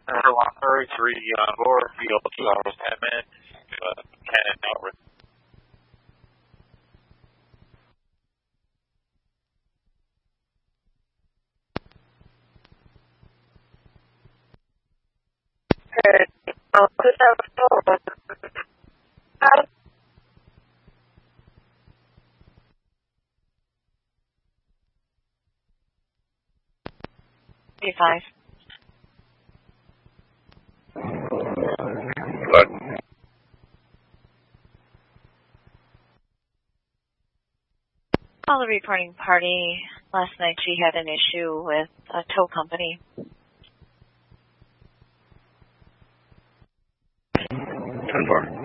133 on board, field 2 hours 10 minutes, Cannon out. B5. But Call the reporting party. Last night she had an issue with a tow company. 10-4.